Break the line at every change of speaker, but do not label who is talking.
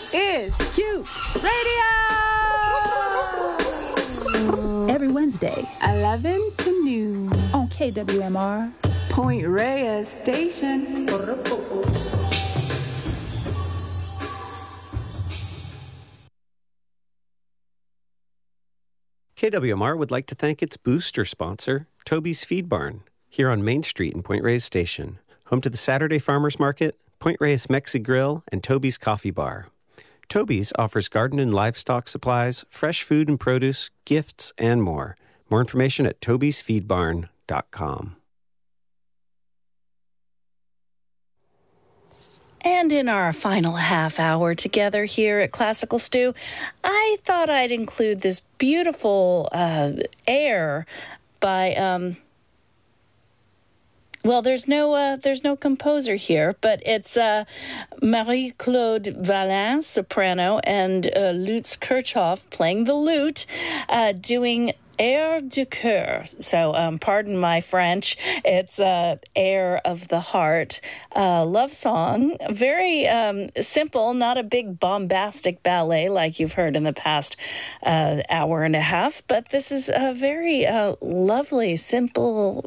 is Q Radio!
Every Wednesday,
11 to noon.
On KWMR.
Point Reyes Station.
KWMR would like to thank its booster sponsor, Toby's Feed Barn, here on Main Street in Point Reyes Station, home to the Saturday Farmers Market, Point Reyes Mexi Grill, and Toby's Coffee Bar. Toby's offers garden and livestock supplies, fresh food and produce, gifts, and more. More information at tobysfeedbarn.com.
And in our final half hour together here at Classical Stew, I thought I'd include this beautiful air by, well, there's no composer here, but it's Marie-Claude Vallin, soprano, and Lutz Kirchhoff playing the lute, doing Air du Coeur. So, pardon my French. It's Air of the Heart, love song. Very simple, not a big bombastic ballet like you've heard in the past hour and a half. But this is a very lovely, simple